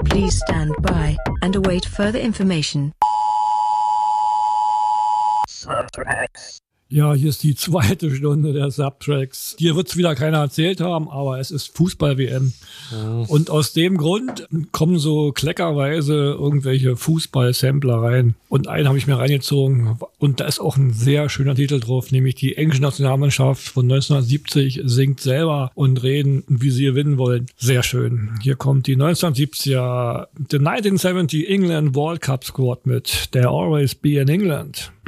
Please stand by and await further information. Ja, hier ist die zweite Stunde der Subtracks. Dir wird es wieder keiner erzählt haben, aber es ist Fußball-WM. Und aus dem Grund kommen so kleckerweise irgendwelche Fußball-Sampler rein. Und einen habe ich mir reingezogen. Und da ist auch ein sehr schöner Titel drauf, nämlich die englische Nationalmannschaft von 1970 singt selber und reden, wie sie gewinnen wollen. Sehr schön. Hier kommt die 1970er, the 1970 England World Cup Squad mit There Always Be in England.